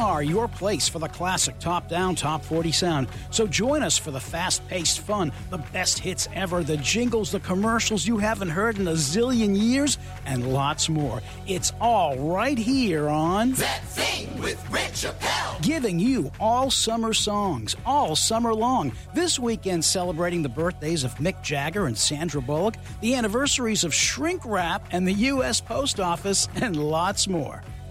are your place for the classic top-down, top 40 sound. So join us for the fast-paced fun, the best hits ever, the jingles, the commercials you haven't heard in a zillion years, and lots more. It's all right here on That Thing with Rich Appel. Giving you all summer songs, all summer long. This weekend celebrating the birthdays of Mick Jagger and Sandra Bullock, the anniversaries of Shrink Wrap and the U.S. Post Office, and lots more.